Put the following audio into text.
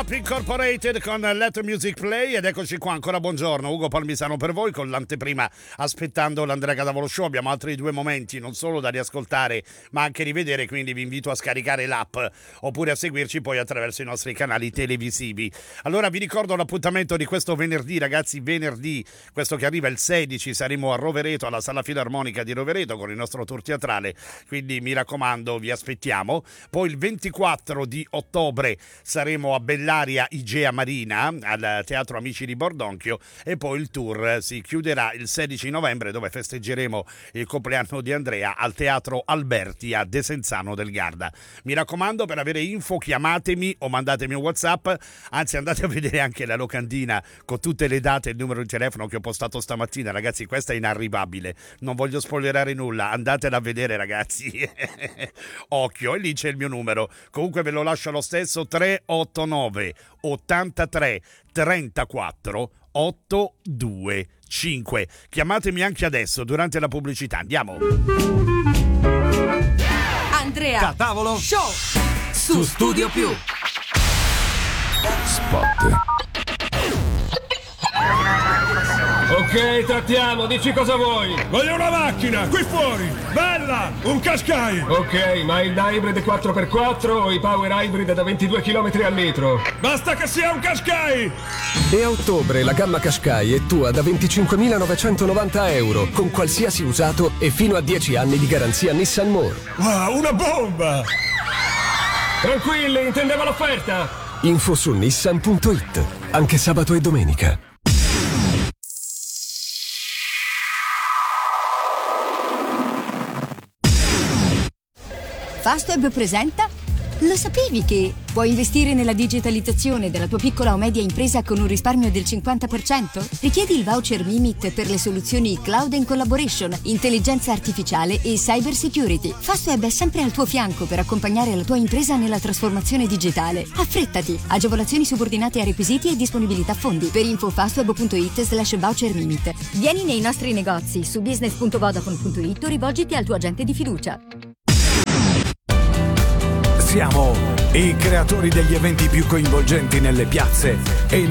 Pop Incorporated con Let Music Play ed eccoci qua ancora. Buongiorno, Ugo Palmisano per voi con l'anteprima aspettando l'Andrea Cadavolo Show. Abbiamo altri due momenti non solo da riascoltare ma anche rivedere, quindi vi invito a scaricare l'app oppure a seguirci poi attraverso i nostri canali televisivi. Allora vi ricordo l'appuntamento di questo venerdì, ragazzi. Venerdì, questo che arriva il 16, saremo a Rovereto, alla Sala Filarmonica di Rovereto con il nostro tour teatrale, quindi mi raccomando vi aspettiamo. Poi il 24 di ottobre saremo a Bellaria Igea Marina al Teatro Amici di Bordonchio e poi il tour si chiuderà il 16 novembre dove festeggeremo il compleanno di Andrea al Teatro Alberti a Desenzano del Garda. Mi raccomando, per avere info chiamatemi o mandatemi un WhatsApp, anzi andate a vedere anche la locandina con tutte le date e il numero di telefono che ho postato stamattina, ragazzi. Questa è inarrivabile, non voglio spoilerare nulla, andatela a vedere, ragazzi. Occhio, e lì c'è il mio numero, comunque ve lo lascio lo stesso: 389 83 34 825. Chiamatemi anche adesso durante la pubblicità. Andiamo. Andrea Catavolo Show su Studio Più. Spot. Ok, trattiamo, dici cosa vuoi. Voglio una macchina, qui fuori, bella, un Qashqai. Ok, ma il hybrid 4x4 o i power hybrid da 22 km al litro? Basta che sia un Qashqai. E a ottobre la gamma Qashqai è tua da 25.990 euro, con qualsiasi usato e fino a 10 anni di garanzia Nissan More. Wow, una bomba. Tranquilli, intendevo l'offerta. Info su nissan.it, anche sabato e domenica. Fastweb presenta. Lo sapevi che puoi investire nella digitalizzazione della tua piccola o media impresa con un risparmio del 50%? Richiedi il voucher Mimit per le soluzioni Cloud and Collaboration, intelligenza artificiale e cyber security. Fastweb è sempre al tuo fianco per accompagnare la tua impresa nella trasformazione digitale. Affrettati! Agevolazioni subordinate a requisiti e disponibilità fondi. Per info fastweb.it/voucher Mimit. Vieni nei nostri negozi su business.vodafone.it o rivolgiti al tuo agente di fiducia. Siamo i creatori degli eventi più coinvolgenti nelle piazze e